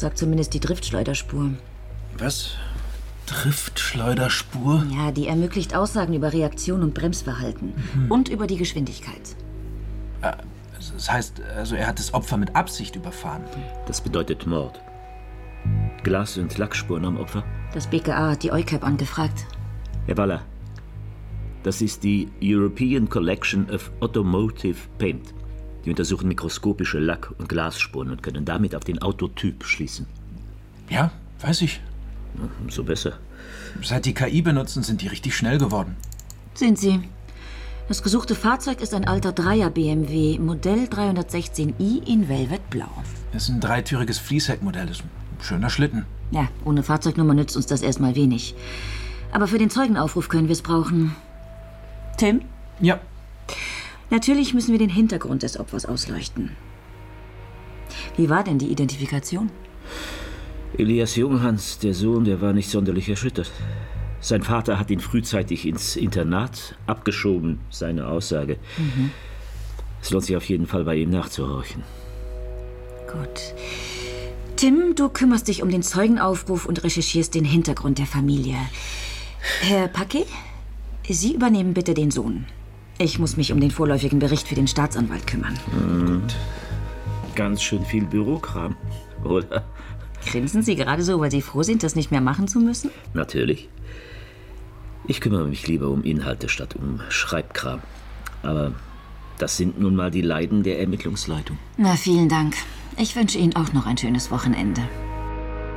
sagt zumindest die Driftschleuderspur. Was? Driftschleuderspur? Ja, die ermöglicht Aussagen über Reaktion und Bremsverhalten. Und über die Geschwindigkeit. Das heißt, also er hat das Opfer mit Absicht überfahren. Das bedeutet Mord. Glas- und Lackspuren am Opfer? Das BKA hat die EUCAP angefragt. Herr Waller, das ist die European Collection of Automotive Paint. Die untersuchen mikroskopische Lack- und Glasspuren und können damit auf den Autotyp schließen. Ja, weiß ich. Umso besser. Seit die KI benutzen, sind die richtig schnell geworden. Sind sie. Das gesuchte Fahrzeug ist ein alter Dreier-BMW, Modell 316i in Velvet Blau. Das ist ein dreitüriges Fließheckmodell. Das ist ein schöner Schlitten. Ja, ohne Fahrzeugnummer nützt uns das erstmal wenig. Aber für den Zeugenaufruf können wir es brauchen. Tim? Ja. Natürlich müssen wir den Hintergrund des Opfers ausleuchten. Wie war denn die Identifikation? Elias Junghans, der Sohn, der war nicht sonderlich erschüttert. Sein Vater hat ihn frühzeitig ins Internat abgeschoben, seine Aussage. Es lohnt sich auf jeden Fall, bei ihm nachzuhorchen. Gut. Tim, du kümmerst dich um den Zeugenaufruf und recherchierst den Hintergrund der Familie. Herr Packe, Sie übernehmen bitte den Sohn. Ich muss mich um den vorläufigen Bericht für den Staatsanwalt kümmern. Gut. Ganz schön viel Bürokram, oder? Grinsen Sie gerade so, weil Sie froh sind, das nicht mehr machen zu müssen? Natürlich. Ich kümmere mich lieber um Inhalte statt um Schreibkram. Aber das sind nun mal die Leiden der Ermittlungsleitung. Na, vielen Dank. Ich wünsche Ihnen auch noch ein schönes Wochenende.